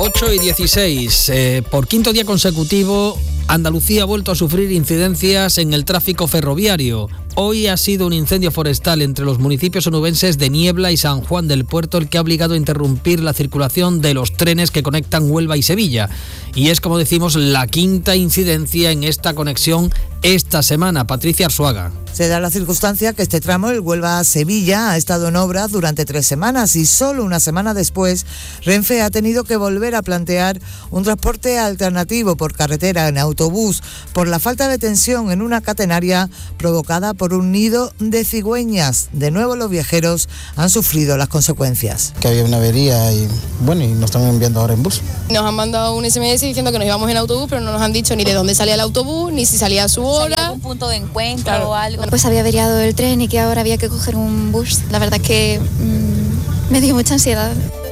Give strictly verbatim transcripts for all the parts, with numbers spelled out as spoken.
ocho y dieciséis. Eh, por quinto día consecutivo, Andalucía ha vuelto a sufrir incidencias en el tráfico ferroviario. Hoy ha sido un incendio forestal entre los municipios onubenses de Niebla y San Juan del Puerto el que ha obligado a interrumpir la circulación de los trenes que conectan Huelva y Sevilla. Y es, como decimos, la quinta incidencia en esta conexión esta semana. Patricia Arzuaga. Se da la circunstancia que este tramo, el Huelva-Sevilla, ha estado en obras durante tres semanas y solo una semana después Renfe ha tenido que volver a plantear un transporte alternativo por carretera en autobús por la falta de tensión en una catenaria provocada por un nido de cigüeñas. De nuevo los viajeros han sufrido las consecuencias. Que había una avería y bueno, y nos están enviando ahora en bus. Nos han mandado un ese eme ese diciendo que nos íbamos en autobús, pero no nos han dicho ni de dónde salía el autobús, ni si salía a su hora. ¿Salía algún punto de encuentro claro. o algo? Pues había averiado el tren y que ahora había que coger un bus. La verdad es que mmm, me dio mucha ansiedad.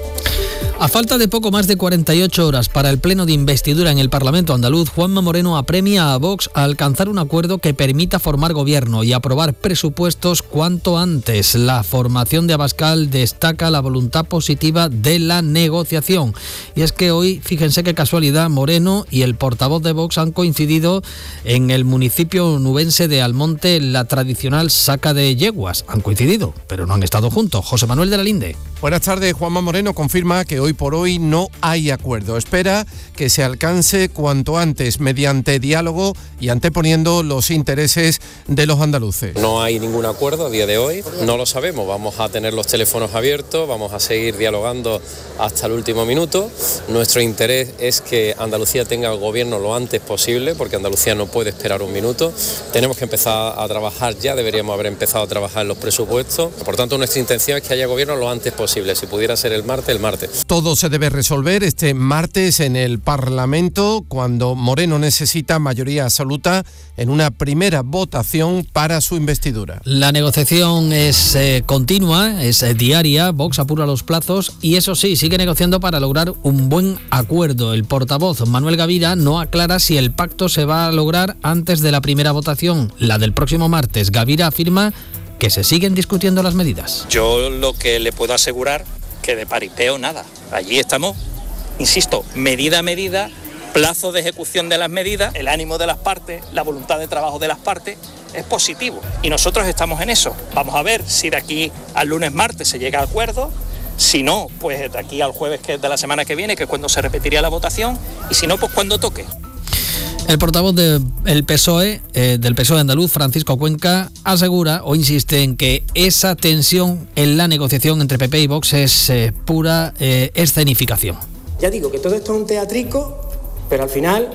A falta de poco más de cuarenta y ocho horas para el pleno de investidura en el Parlamento andaluz, Juanma Moreno apremia a Vox a alcanzar un acuerdo que permita formar gobierno y aprobar presupuestos cuanto antes. La formación de Abascal destaca la voluntad positiva de la negociación. Y es que hoy, fíjense qué casualidad, Moreno y el portavoz de Vox han coincidido en el municipio onubense de Almonte, la tradicional saca de yeguas. Han coincidido, pero no han estado juntos. José Manuel de la Linde. Buenas tardes. Juanma Moreno confirma que hoy por hoy no hay acuerdo. Espera que se alcance cuanto antes mediante diálogo y anteponiendo los intereses de los andaluces. No hay ningún acuerdo a día de hoy, no lo sabemos. Vamos a tener los teléfonos abiertos, vamos a seguir dialogando hasta el último minuto. Nuestro interés es que Andalucía tenga el gobierno lo antes posible, porque Andalucía no puede esperar un minuto. Tenemos que empezar a trabajar ya, deberíamos haber empezado a trabajar en los presupuestos. Por tanto, nuestra intención es que haya gobierno lo antes posible. Si pudiera ser el martes, el martes. Todo se debe resolver este martes en el Parlamento, cuando Moreno necesita mayoría absoluta en una primera votación para su investidura. La negociación es eh, continua, es eh, diaria. Vox apura los plazos y, eso sí, sigue negociando para lograr un buen acuerdo. El portavoz Manuel Gavira no aclara si el pacto se va a lograr antes de la primera votación, la del próximo martes. Gavira afirma que se siguen discutiendo las medidas. Yo lo que le puedo asegurar, que de paripeo nada. Allí estamos, insisto, medida a medida, plazo de ejecución de las medidas, el ánimo de las partes, la voluntad de trabajo de las partes es positivo. Y nosotros estamos en eso. Vamos a ver si de aquí al lunes, martes se llega a acuerdo. Si no, pues de aquí al jueves, que es de la semana que viene, que es cuando se repetiría la votación. Y si no, pues cuando toque. El portavoz del P S O E, eh, del P S O E andaluz, Francisco Cuenca, asegura o insiste en que esa tensión en la negociación entre P P y Vox es eh, pura eh, escenificación. Ya digo que todo esto es un teatrico, pero al final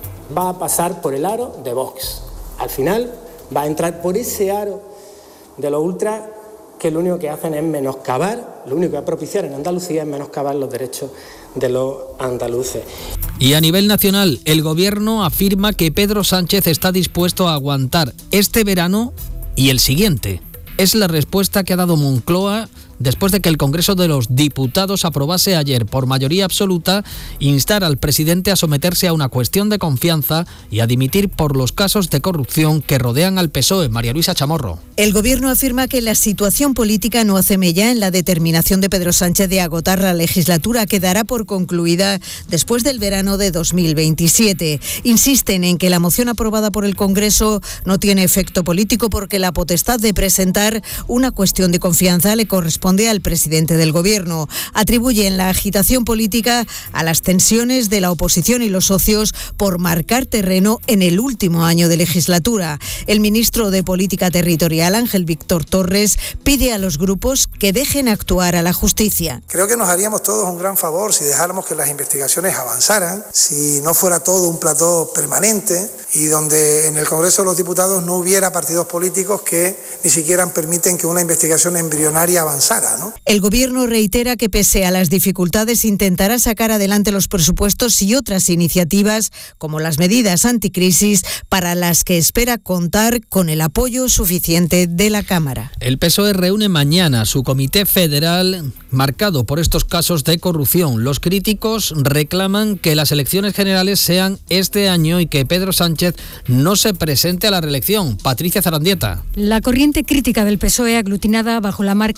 va a pasar por el aro de Vox. Al final va a entrar por ese aro de los ultras, que lo único que hacen es menoscabar, lo único que va a propiciar en Andalucía es menoscabar los derechos de los andaluces. Y a nivel nacional, el gobierno afirma que Pedro Sánchez está dispuesto a aguantar este verano y el siguiente. Es la respuesta que ha dado Moncloa después de que el Congreso de los Diputados aprobase ayer por mayoría absoluta instar al presidente a someterse a una cuestión de confianza y a dimitir por los casos de corrupción que rodean al P S O E. María Luisa Chamorro. El gobierno afirma que la situación política no hace mella en la determinación de Pedro Sánchez de agotar la legislatura, que dará por concluida después del verano de dos mil veintisiete. Insisten en que la moción aprobada por el Congreso no tiene efecto político porque la potestad de presentar una cuestión de confianza le corresponde al presidente del gobierno. Atribuyen la agitación política a las tensiones de la oposición y los socios por marcar terreno en el último año de legislatura. El ministro de Política Territorial, Ángel Víctor Torres, pide a los grupos que dejen actuar a la justicia. Creo que nos haríamos todos un gran favor si dejáramos que las investigaciones avanzaran, si no fuera todo un plató permanente y donde en el Congreso de los Diputados no hubiera partidos políticos que ni siquiera permiten que una investigación embrionaria avanzara. ¿No? El gobierno reitera que pese a las dificultades intentará sacar adelante los presupuestos y otras iniciativas como las medidas anticrisis para las que espera contar con el apoyo suficiente de la Cámara. El P S O E reúne mañana su comité federal marcado por estos casos de corrupción. Los críticos reclaman que las elecciones generales sean este año y que Pedro Sánchez no se presente a la reelección. Patricia Zarandieta. La corriente crítica del P S O E, aglutinada bajo la marca Reactor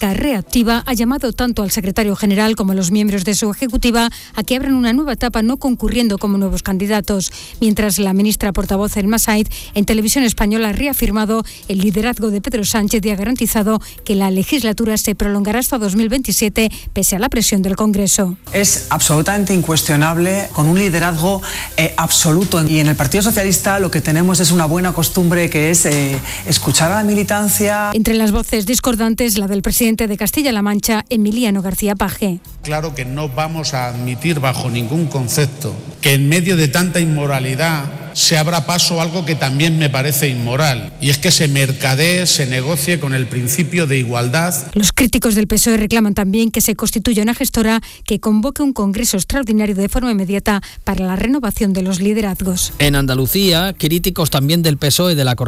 Ejecutiva ha llamado tanto al secretario general como a los miembros de su ejecutiva a que abran una nueva etapa no concurriendo como nuevos candidatos, mientras la ministra portavoz Elma Said en Televisión Española ha reafirmado el liderazgo de Pedro Sánchez y ha garantizado que la legislatura se prolongará hasta dos mil veintisiete pese a la presión del Congreso. Es absolutamente incuestionable, con un liderazgo eh, absoluto, y en el Partido Socialista lo que tenemos es una buena costumbre que es eh, escuchar a la militancia. Entre las voces discordantes, la del presidente de Castilla-La Mancha, Emiliano García Paje. Claro que no vamos a admitir bajo ningún concepto que en medio de tanta inmoralidad se abra paso a algo que también me parece inmoral, y es que se mercadee, se negocie con el principio de igualdad. Los críticos del P S O E reclaman también que se constituya una gestora que convoque un congreso extraordinario de forma inmediata para la renovación de los liderazgos. En Andalucía, críticos también del P S O E de la